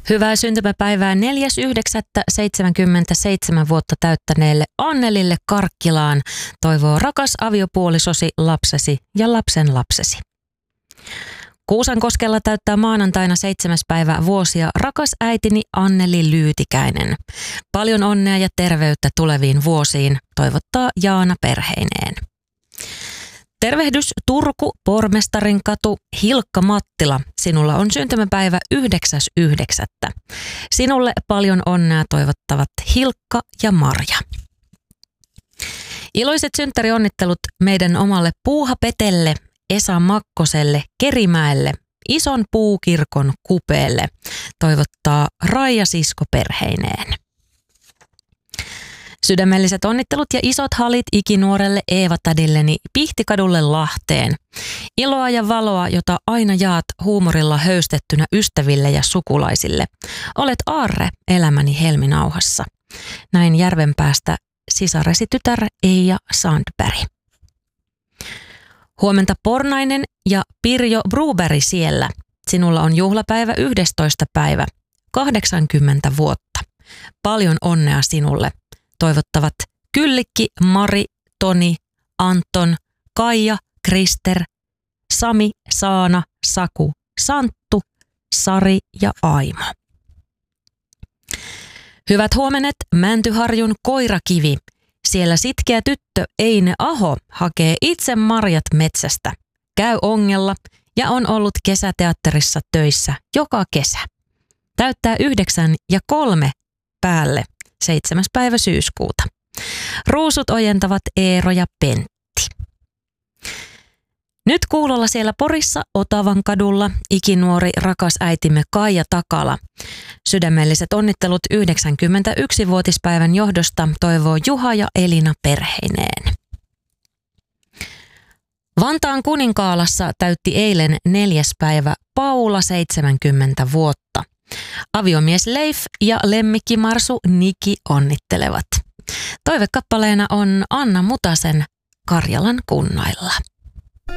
Hyvää syntymäpäivää 4.9.77 vuotta täyttäneelle Annelille Karkkilaan toivoo rakas aviopuolisosi, lapsesi ja lapsen lapsesi. Kuusankoskella täyttää maanantaina 7. päivä vuosia rakas äitini Anneli Lyytikäinen. Paljon onnea ja terveyttä tuleviin vuosiin, toivottaa Jaana perheineen. Tervehdys Turku, Pormestarinkatu, Hilkka Mattila. Sinulla on syntymäpäivä 9.9. Sinulle paljon onnea toivottavat Hilkka ja Marja. Iloiset synttärionnittelut meidän omalle Puuha Petelle, Esa Makkoselle, Kerimäelle, Ison Puukirkon kupeelle. Toivottaa Raija sisko perheineen. Sydämelliset onnittelut ja isot halit ikinuorelle Eeva-tädilleni Pihtikadulle Lahteen. Iloa ja valoa, jota aina jaat huumorilla höystettynä ystäville ja sukulaisille. Olet aarre elämäni helminauhassa. Näin Järvenpäästä sisaresi tytär Eija Sandberg. Huomenta Pornainen ja Pirjo Bruberg siellä. Sinulla on juhlapäivä 11. päivä, 80 vuotta. Paljon onnea sinulle. Toivottavat Kyllikki, Mari, Toni, Anton, Kaija, Krister, Sami, Saana, Saku, Santtu, Sari ja Aimo. Hyvät huomenet Mäntyharjun Koirakivi. Siellä sitkeä tyttö Eine Aho hakee itse marjat metsästä. Käy ongella ja on ollut kesäteatterissa töissä joka kesä. Täyttää 9:03 päälle 7. päivä syyskuuta. Ruusut ojentavat Eero ja Pentti. Nyt kuulolla siellä Porissa Otavan kadulla ikinuori rakas äitimme Kaija Takala. Sydämelliset onnittelut 91-vuotispäivän johdosta toivoo Juha ja Elina perheineen. Vantaan Kuninkaalassa täytti eilen 4. päivä Paula 70 vuotta. Aviomies Leif ja lemmikki Marsu Niki onnittelevat. Toivekappaleena on Anna Mutasen Karjalan kunnailla.